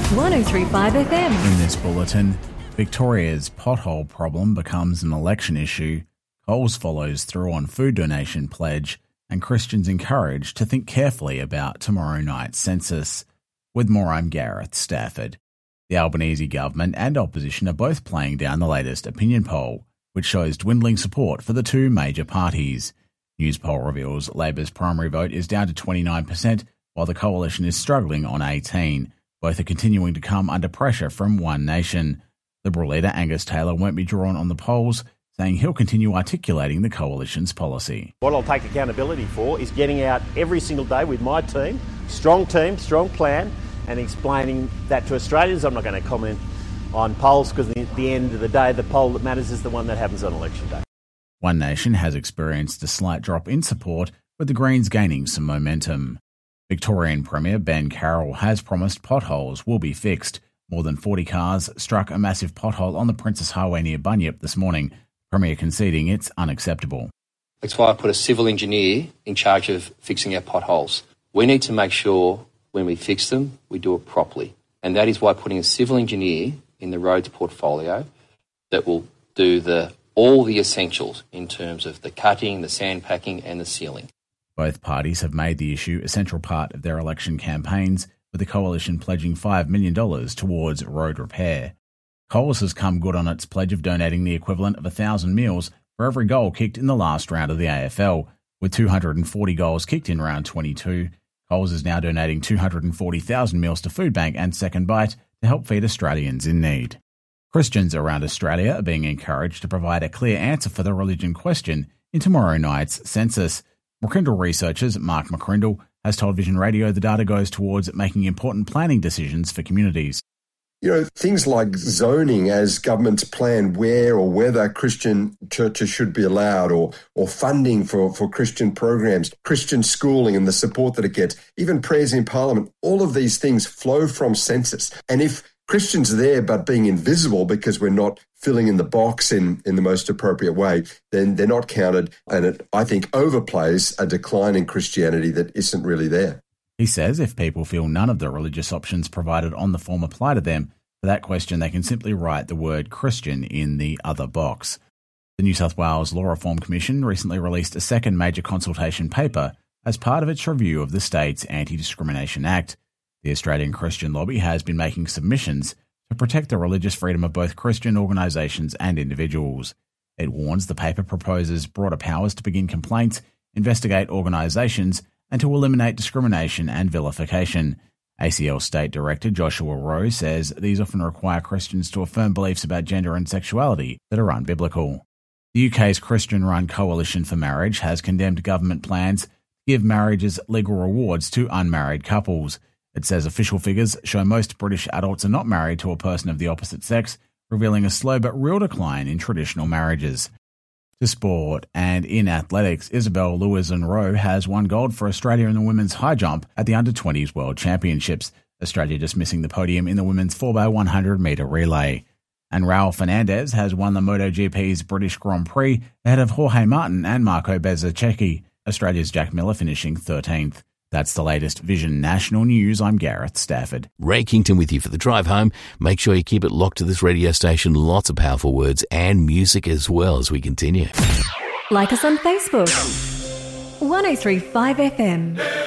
103.5 FM. In this bulletin, Victoria's pothole problem becomes an election issue, Coles follows through on food donation pledge, and Christians encouraged to think carefully about tomorrow night's census. With more, I'm Gareth Stafford. The Albanese government and opposition are both playing down the latest opinion poll, which shows dwindling support for the two major parties. Newspoll reveals Labor's primary vote is down to 29%, while the coalition is struggling on 18%. Both are continuing to come under pressure from One Nation. Liberal leader Angus Taylor won't be drawn on the polls, saying he'll continue articulating the coalition's policy. What I'll take accountability for is getting out every single day with my team, strong plan, and explaining that to Australians. I'm not going to comment on polls because at the end of the day, the poll that matters is the one that happens on election day. One Nation has experienced a slight drop in support, with the Greens gaining some momentum. Victorian Premier Ben Carroll has promised potholes will be fixed. More than 40 cars struck a massive pothole on the Princess Highway near Bunyip this morning, Premier conceding it's unacceptable. That's why I put a civil engineer in charge of fixing our potholes. We need to make sure when we fix them, we do it properly. And that is why putting a civil engineer in the roads portfolio that will do all the essentials in terms of the cutting, the sandpacking and the sealing. Both parties have made the issue a central part of their election campaigns, with the coalition pledging $5 million towards road repair. Coles has come good on its pledge of donating the equivalent of 1,000 meals for every goal kicked in the last round of the AFL. With 240 goals kicked in round 22, Coles is now donating 240,000 meals to Foodbank and Second Bite to help feed Australians in need. Christians around Australia are being encouraged to provide a clear answer for the religion question in tomorrow night's census. McCrindle researchers Mark McCrindle has told Vision Radio the data goes towards making important planning decisions for communities. You know, things like zoning as governments plan where or whether Christian churches should be allowed, or funding for Christian programs, Christian schooling and the support that it gets, even prayers in Parliament, all of these things flow from census. And if Christians are there but being invisible because we're not filling in the box in the most appropriate way, then they're not counted, and it, I think, overplays a decline in Christianity that isn't really there. He says if people feel none of the religious options provided on the form apply to them, for that question they can simply write the word Christian in the other box. The New South Wales Law Reform Commission recently released a second major consultation paper as part of its review of the state's Anti-Discrimination Act. The Australian Christian Lobby has been making submissions to protect the religious freedom of both Christian organisations and individuals. It warns the paper proposes broader powers to begin complaints, investigate organisations, and to eliminate discrimination and vilification. ACL State Director Joshua Rowe says these often require Christians to affirm beliefs about gender and sexuality that are unbiblical. The UK's Christian-run Coalition for Marriage has condemned government plans to give marriages legal rewards to unmarried couples. It says official figures show most British adults are not married to a person of the opposite sex, revealing a slow but real decline in traditional marriages. To sport, and in athletics, Isabel Lewis-Rowe has won gold for Australia in the women's high jump at the Under-20s World Championships, Australia just missing the podium in the women's 4x100 metre relay. And Raul Fernandez has won the MotoGP's British Grand Prix ahead of Jorge Martin and Marco Bezzecchi, Australia's Jack Miller finishing 13th. That's the latest Vision National News. I'm Gareth Stafford. Ray Kington with you for the drive home. Make sure you keep it locked to this radio station. Lots of powerful words and music as well as we continue. Like us on Facebook. 103.5 FM.